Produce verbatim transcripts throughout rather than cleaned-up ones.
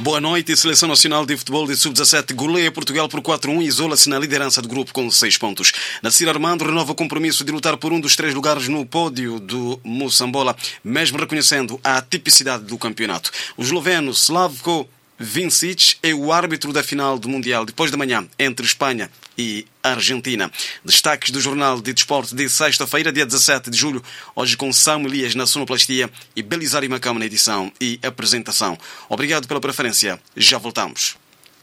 Boa noite. A Seleção Nacional de Futebol de sub dezassete goleia Portugal por quatro a um e isola-se na liderança do grupo com seis pontos. Nassir Armando renova o compromisso de lutar por um dos três lugares no pódio do Moçambola, mesmo reconhecendo a atipicidade do campeonato. O esloveno Slavko Vincic é o árbitro da final do Mundial depois da manhã entre Espanha e Argentina. Destaques do Jornal de Desporto de sexta-feira, dia dezassete de julho, hoje com Sam Elias na sonoplastia e Belisário Macama na edição e apresentação. Obrigado pela preferência. Já voltamos.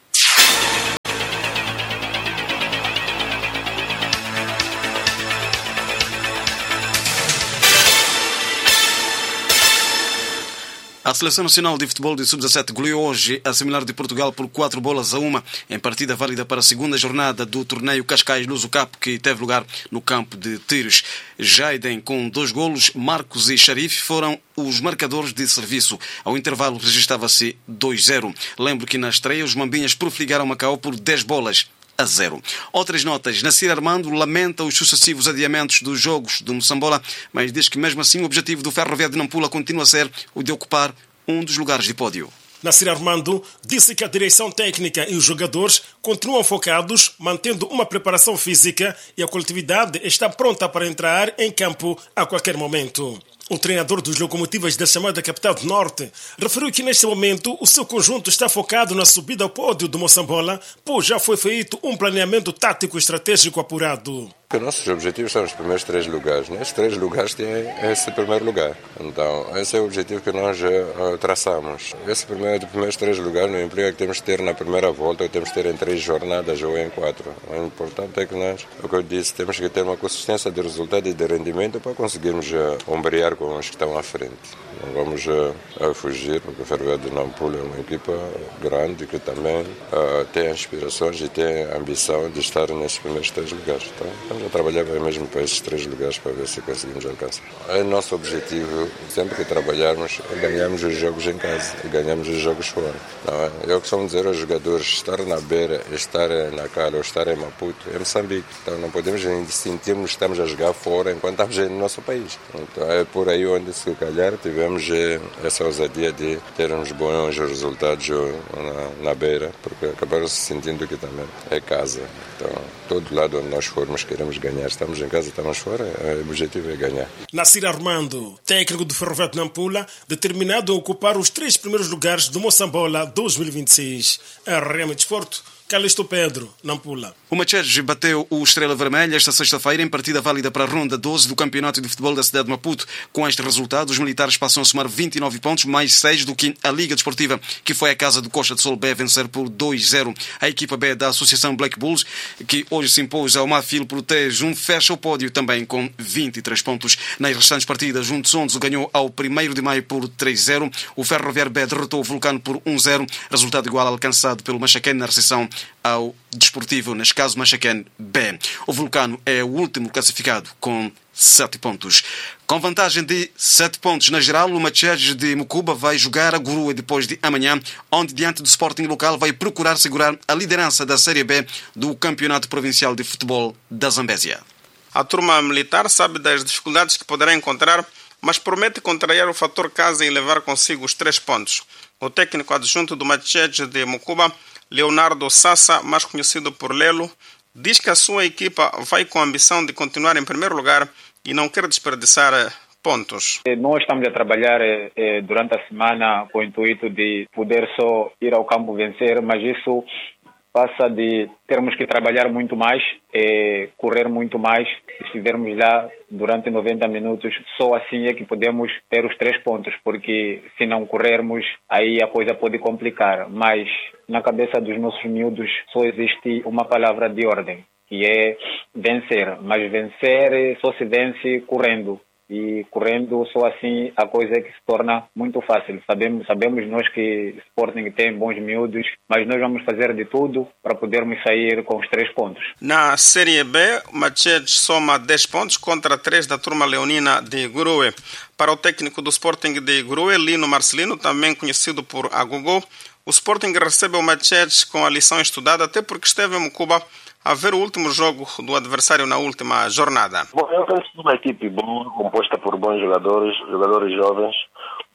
A Seleção Nacional de Futebol de sub dezassete goleou hoje a Similar de Portugal por quatro bolas a uma, em partida válida para a segunda jornada do torneio Cascais Luso Cup, que teve lugar no campo de tiros. Jaiden com dois golos, Marcos e Sharif foram os marcadores de serviço. Ao intervalo registrava-se dois a zero. Lembro que na estreia os Mambinhas profiligaram Macau por dez bolas a zero. Outras notas. Nassir Armando lamenta os sucessivos adiamentos dos jogos do Moçambola, mas diz que mesmo assim o objetivo do Ferroviário de Nampula continua a ser o de ocupar um dos lugares de pódio. Nassir Armando disse que a direção técnica e os jogadores continuam focados, mantendo uma preparação física, e a coletividade está pronta para entrar em campo a qualquer momento. O treinador dos Locomotivas da chamada Capital do Norte referiu que neste momento o seu conjunto está focado na subida ao pódio do Moçambola, pois já foi feito um planeamento tático estratégico apurado. Os nossos objetivos são os primeiros três lugares. Nestes três lugares tem esse primeiro lugar. Então, esse é o objetivo que nós uh, traçamos. Esse primeiro, primeiros três lugares não implica que temos que ter na primeira volta ou temos que ter em três jornadas ou em quatro. O importante é que nós, o que eu disse, temos que ter uma consistência de resultado e de rendimento para conseguirmos uh, ombrear com os que estão à frente. Não vamos uh, fugir, porque o Ferroviário de Nampula é uma equipa grande que também uh, tem aspirações e tem a ambição de estar nesses primeiros três lugares. Então, estamos a trabalhar mesmo para esses três lugares para ver se conseguimos alcançar. É nosso objetivo, sempre que trabalharmos, é ganharmos os jogos em casa e ganharmos os jogos fora. Não é? Eu costumo dizer aos jogadores, estar na Beira, estar na Cala ou estar em Maputo é Moçambique. Então não podemos sentirmos que estamos a jogar fora enquanto estamos no nosso país. Então é por aí onde, se calhar, tivemos essa ousadia de termos bons resultados na, na Beira, porque acabaram se sentindo que também é casa. Então, todo lado onde nós formos queremos ganhar. Estamos em casa, estamos fora, o objetivo é ganhar. Nassir Armando, técnico do Ferroviário de Nampula, determinado a ocupar os três primeiros lugares do Moçambola dois mil e vinte e seis. R M Desporto, Calixto Pedro, Nampula. O Machedes bateu o Estrela Vermelha esta sexta-feira em partida válida para a ronda doze do Campeonato de Futebol da cidade de Maputo. Com este resultado, os militares passam a somar vinte e nove pontos, mais seis do que a Liga Desportiva, que foi a casa do Costa de Sol B vencer por dois a zero. A equipa B da Associação Black Bulls, que hoje se impôs ao Mafil por três a um, fecha o pódio também com vinte e três pontos. Nas restantes partidas, Juntos Sonso ganhou ao primeiro de maio por três a zero. O Ferroviário B derrotou o Vulcano por um a zero, resultado igual alcançado pelo Machacane na recepção ao Desportivo, neste caso Machacane B. O Vulcano é o último classificado com sete pontos. Com vantagem de sete pontos na geral, o Machedes de Mucuba vai jogar a Gurua depois de amanhã, onde diante do Sporting local vai procurar segurar a liderança da Série B do Campeonato Provincial de Futebol da Zambésia. A turma militar sabe das dificuldades que poderá encontrar, mas promete contrariar o fator casa e levar consigo os três pontos. O técnico adjunto do Machedes de Mucuba, Leonardo Sassa, mais conhecido por Lelo, diz que a sua equipa vai com a ambição de continuar em primeiro lugar e não quer desperdiçar pontos. Nós estamos a trabalhar eh, durante a semana com o intuito de poder só ir ao campo vencer, mas isso passa de termos que trabalhar muito mais, eh, correr muito mais. Se estivermos lá durante noventa minutos, só assim é que podemos ter os três pontos, porque se não corrermos, aí a coisa pode complicar. Mas na cabeça dos nossos miúdos só existe uma palavra de ordem, que é vencer. Mas vencer só se vence correndo. E correndo, só assim a coisa é que se torna muito fácil. Sabemos, sabemos nós que Sporting tem bons miúdos, mas nós vamos fazer de tudo para podermos sair com os três pontos. Na Série B, o Machedes soma dez pontos contra três da turma leonina de Gurue. Para o técnico do Sporting de Gurue, Lino Marcelino, também conhecido por Agogô, o Sporting recebe o Machedes com a lição estudada, até porque esteve em Mucuba a ver o último jogo do adversário na última jornada. Bom, eu penso que uma equipe boa, composta por bons jogadores, jogadores jovens,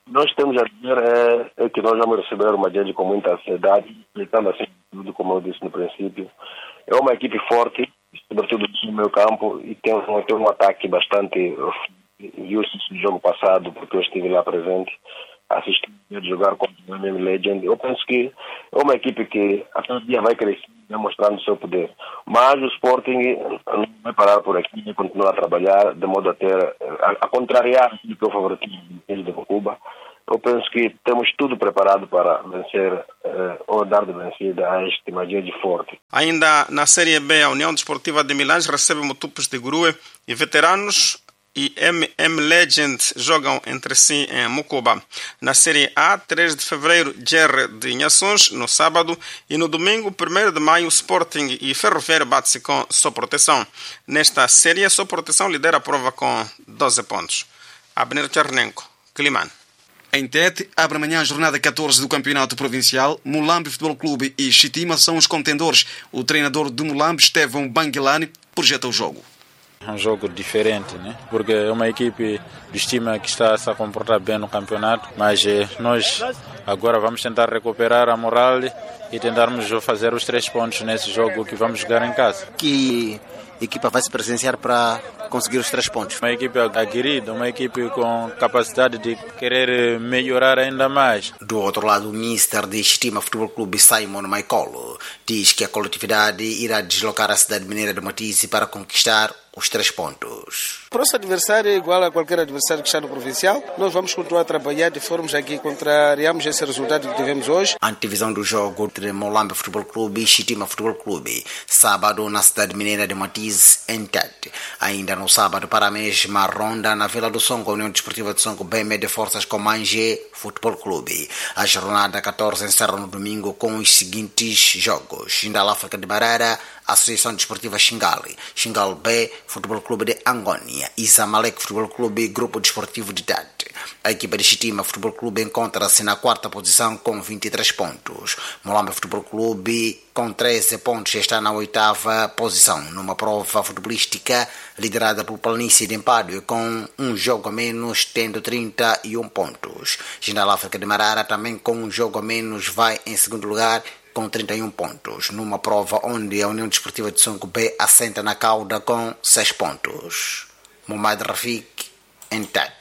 Nós temos a dizer é, é que nós vamos receber uma gente com muita ansiedade, explicando assim tudo, como eu disse no princípio. É uma equipe forte, sobretudo no meu campo, e tem um, tem um ataque bastante justo no jogo passado, porque eu estive lá presente, assisti a jogar contra o M M Legend. Eu penso que é uma equipe que a cada dia vai crescer, demonstrando o seu poder. Mas o Sporting não vai parar por aqui, vai continuar a trabalhar de modo a ter, a, a contrariar aquilo que é o favoritismo de Cuba. Eu penso que temos tudo preparado para vencer eh, ou dar de vencida a este Majid forte. Ainda na Série B, a União Desportiva de Milães recebe Motupes de Grue e veteranos e M M Legend jogam entre si em Mucuba. Na Série A, três de fevereiro, G R de Inhações, no sábado, e no domingo, primeiro de maio, Sporting e Ferroviário bate-se com Só Proteção. Nesta série, Só Proteção lidera a prova com doze pontos. Abner Tchernenko, Kliman. Em Tete, abre amanhã a jornada catorze do Campeonato Provincial. Mulambe Futebol Clube e Chitima são os contendores. O treinador do Mulambe, Estevão Banguilani, projeta o jogo. É um jogo diferente, né? Porque é uma equipe de estima que está a se comportar bem no campeonato, mas eh, nós agora vamos tentar recuperar a moral e tentarmos fazer os três pontos nesse jogo que vamos jogar em casa. Que equipa vai se presenciar para conseguir os três pontos? Uma equipe aguerrida, uma equipe com capacidade de querer melhorar ainda mais. Do outro lado, o mister de Estima Futebol Clube, Simon Maicolo, diz que a coletividade irá deslocar a cidade mineira de Matize para conquistar os três pontos. O nosso adversário é igual a qualquer adversário que está no provincial. Nós vamos continuar a trabalhar de formas a que contrariamos esse resultado que tivemos hoje. A antevisão do jogo entre Mulambe Futebol Clube e Chitima Futebol Clube, sábado na cidade mineira de Matize, em Tete. Ainda no sábado, para a mesma ronda, na Vila do Songo, a União Desportiva de Songo bem mede forças com Manje Futebol Clube. A jornada catorze encerra no domingo com os seguintes jogos: Xingal África de Barara, Associação Desportiva Xingali, Xingal B, Futebol Clube de Angônia, Isamalek Futebol Clube, Grupo Desportivo de Tete. A equipa de Chitima Futebol Clube encontra-se na quarta posição com vinte e três pontos. Mulambe Futebol Clube, com treze pontos, está na oitava posição, numa prova futebolística liderada pelo Planície de Empádio, com um jogo a menos, tendo trinta e um pontos. Xingal África de Marara, também com um jogo a menos, vai em segundo lugar, com trinta e um pontos, numa prova onde a União Desportiva de Songo B assenta na cauda com seis pontos. Mohamed Rafik, em Tete.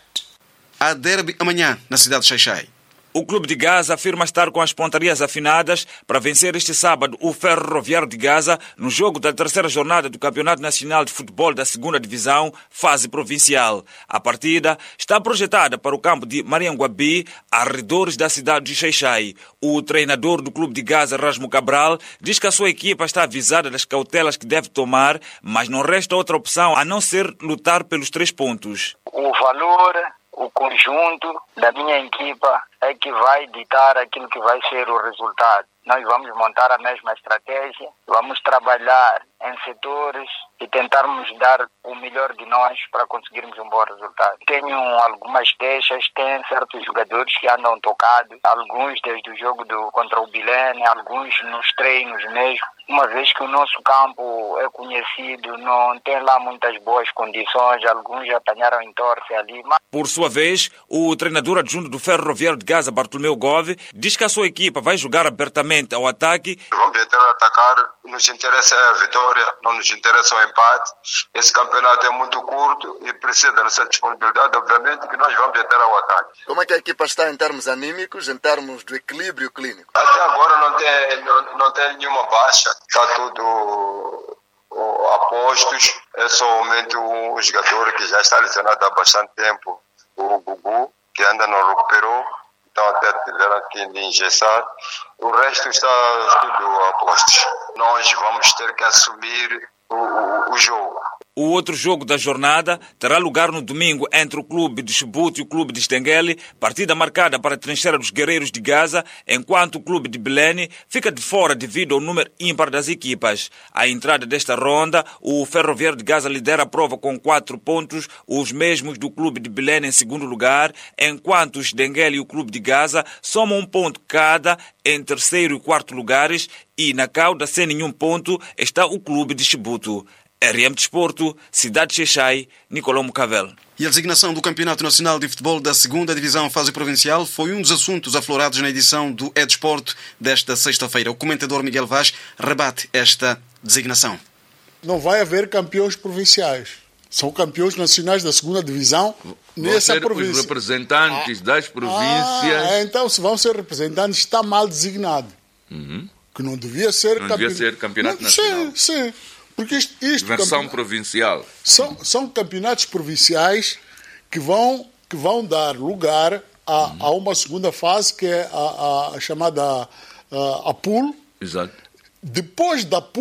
Há derby amanhã na cidade de Xai-Xai. O Clube de Gaza afirma estar com as pontarias afinadas para vencer este sábado o Ferroviário de Gaza no jogo da terceira jornada do Campeonato Nacional de Futebol da segunda Divisão, fase provincial. A partida está projetada para o campo de Marianguabi, arredores da cidade de Xai-Xai. O treinador do Clube de Gaza, Rasmo Cabral, diz que a sua equipa está avisada das cautelas que deve tomar, mas não resta outra opção a não ser lutar pelos três pontos. O valor, o conjunto da minha equipa é que vai ditar aquilo que vai ser o resultado. Nós vamos montar a mesma estratégia, vamos trabalhar em setores e tentarmos dar o melhor de nós para conseguirmos um bom resultado. Tenho algumas queixas, tem certos jogadores que andam tocados, alguns desde o jogo do, contra o Bilene, alguns nos treinos mesmo. Uma vez que o nosso campo é conhecido, não tem lá muitas boas condições, alguns já apanharam entorse ali. Mas... Por sua vez, o treinador adjunto do Ferroviário de Gaza, Bartolomeu Gove, diz que a sua equipa vai jogar abertamente ao ataque. Vamos tentar atacar, nos interessa a vitória, não nos interessa o empate. Esse campeonato é muito curto e precisa da nossa disponibilidade, obviamente, que nós vamos tentar ao ataque. Como é que a equipa está em termos anímicos, em termos do equilíbrio clínico? Até agora não tem, não, não tem nenhuma baixa, está tudo a postos. É somente um jogador que já está lesionado há bastante tempo, o Gugu, que ainda não recuperou. Então até tiveram que engessar. O resto está tudo a postos. Nós vamos ter que assumir o, o, o jogo. O outro jogo da jornada terá lugar no domingo entre o clube de Chibouto e o clube de Stengeli, partida marcada para a trincheira dos Guerreiros de Gaza, enquanto o clube de Belene fica de fora devido ao número ímpar das equipas. À entrada desta ronda, o Ferroviário de Gaza lidera a prova com quatro pontos, os mesmos do clube de Belene em segundo lugar, enquanto o Stengeli e o clube de Gaza somam um ponto cada em terceiro e quarto lugares, e na cauda sem nenhum ponto está o clube de Chibouto. R M Desporto, Cidade Xexai, Nicolau Mucavel. E a designação do Campeonato Nacional de Futebol da segunda Divisão Fase Provincial foi um dos assuntos aflorados na edição do É Desporto desta sexta-feira. O comentador Miguel Vaz rebate esta designação. Não vai haver campeões provinciais. São campeões nacionais da segunda divisão nessa província. Os representantes ah, das províncias. Ah, então, se vão ser representantes, está mal designado. Uhum. Que não devia ser, não campe... devia ser campeonato não, nacional. Sim, sim. Porque isto, isto versão campe... provincial. São, são campeonatos provinciais que vão, que vão dar lugar a, uhum. a uma segunda fase, que é a, a, a chamada a, a pool. Exato. Depois da pool,